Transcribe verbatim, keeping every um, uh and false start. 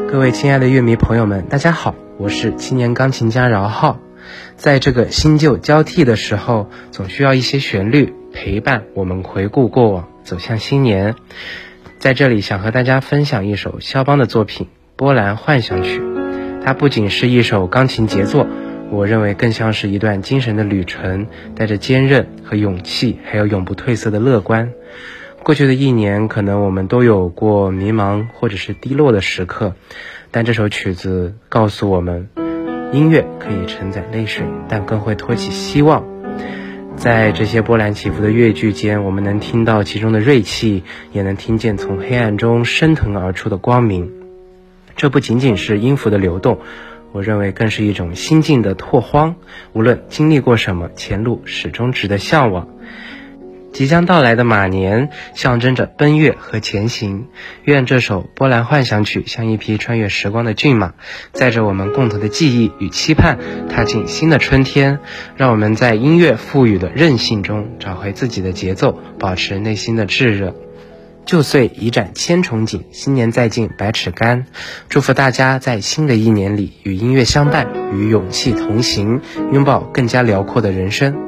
各位亲爱的乐迷朋友们，大家好，我是青年钢琴家饶浩。在这个新旧交替的时候，总需要一些旋律陪伴我们回顾过往，走向新年。在这里想和大家分享一首肖邦的作品《波兰幻想曲》，它不仅是一首钢琴杰作，我认为更像是一段精神的旅程，带着坚韧和勇气，还有永不褪色的乐观。过去的一年，可能我们都有过迷茫或者是低落的时刻，但这首曲子告诉我们，音乐可以承载泪水，但更会托起希望。在这些波澜起伏的乐句间，我们能听到其中的锐气，也能听见从黑暗中升腾而出的光明。这不仅仅是音符的流动，我认为更是一种心境的拓荒。无论经历过什么，前路始终值得向往。即将到来的马年象征着奔月和前行，愿这首波兰幻想曲像一匹穿越时光的骏马，载着我们共同的记忆与期盼，踏进新的春天。让我们在音乐赋予的韧性中找回自己的节奏，保持内心的炙热。旧岁已展千重锦，新年再进百尺竿。祝福大家在新的一年里与音乐相伴，与勇气同行，拥抱更加辽阔的人生。